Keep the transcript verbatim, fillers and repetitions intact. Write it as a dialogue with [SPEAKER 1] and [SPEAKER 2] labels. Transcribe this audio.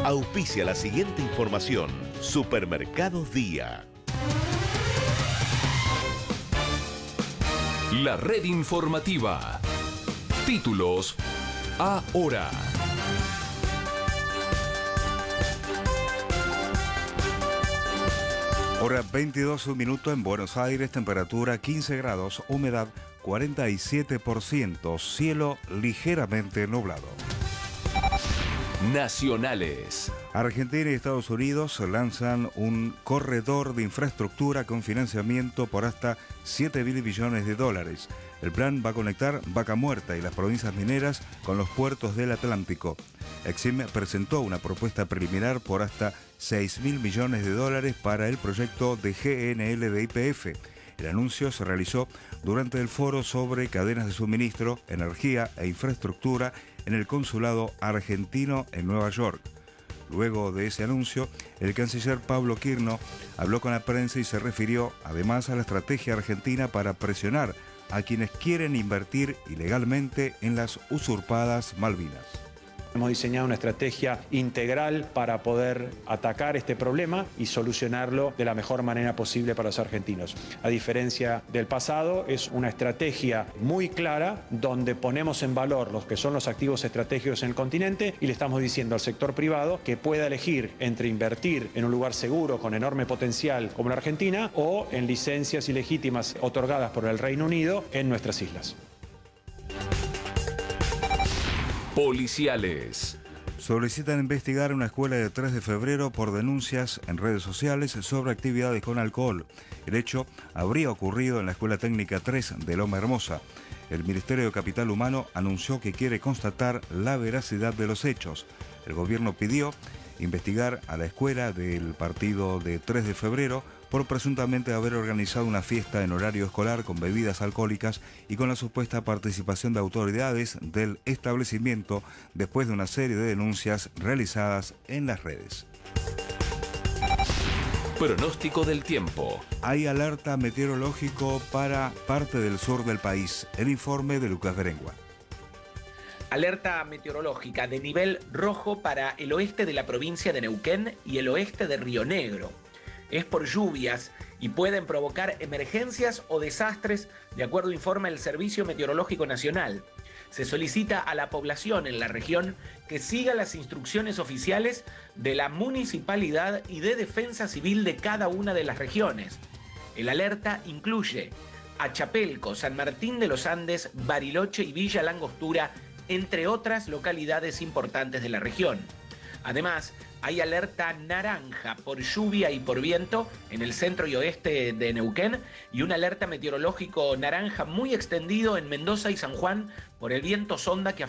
[SPEAKER 1] Auspicia la siguiente información. Supermercados Día.
[SPEAKER 2] La red informativa. Títulos ahora.
[SPEAKER 3] Hora veintidós, un minuto en Buenos Aires, temperatura quince grados, humedad cuarenta y siete por ciento, cielo ligeramente nublado.
[SPEAKER 2] Nacionales.
[SPEAKER 3] Argentina y Estados Unidos lanzan un corredor de infraestructura con financiamiento por hasta siete mil millones de dólares. El plan va a conectar Vaca Muerta y las provincias mineras con los puertos del Atlántico. Exim presentó una propuesta preliminar por hasta seis mil millones de dólares para el proyecto de G N L de Y P F. El anuncio se realizó durante el foro sobre cadenas de suministro, energía e infraestructura en el consulado argentino en Nueva York. Luego de ese anuncio, el canciller Pablo Quirno habló con la prensa y se refirió además a la estrategia argentina para presionar a quienes quieren invertir ilegalmente en las usurpadas Malvinas.
[SPEAKER 4] Hemos diseñado una estrategia integral para poder atacar este problema y solucionarlo de la mejor manera posible para los argentinos. A diferencia del pasado, es una estrategia muy clara donde ponemos en valor los que son los activos estratégicos en el continente y le estamos diciendo al sector privado que pueda elegir entre invertir en un lugar seguro con enorme potencial como la Argentina o en licencias ilegítimas otorgadas por el Reino Unido en nuestras islas.
[SPEAKER 2] Policiales.
[SPEAKER 3] Solicitan investigar una escuela de tres de febrero por denuncias en redes sociales sobre actividades con alcohol. El hecho habría ocurrido en la Escuela Técnica tres de Loma Hermosa. El Ministerio de Capital Humano anunció que quiere constatar la veracidad de los hechos. El gobierno pidió investigar a la escuela del partido de tres de febrero por presuntamente haber organizado una fiesta en horario escolar con bebidas alcohólicas y con la supuesta participación de autoridades del establecimiento después de una serie de denuncias realizadas en las redes.
[SPEAKER 2] Pronóstico del tiempo.
[SPEAKER 3] Hay alerta meteorológico para parte del sur del país. El informe de Lucas Berengua.
[SPEAKER 5] Alerta meteorológica de nivel rojo para el oeste de la provincia de Neuquén y el oeste de Río Negro. Es por lluvias y pueden provocar emergencias o desastres, de acuerdo informa el Servicio Meteorológico Nacional. Se solicita a la población en la región que siga las instrucciones oficiales de la municipalidad y de defensa civil de cada una de las regiones. El alerta incluye a Chapelco, San Martín de los Andes, Bariloche y Villa Langostura, entre otras localidades importantes de la región. Además, hay alerta naranja por lluvia y por viento en el centro y oeste de Neuquén y un alerta meteorológico naranja muy extendido en Mendoza y San Juan por el viento sonda que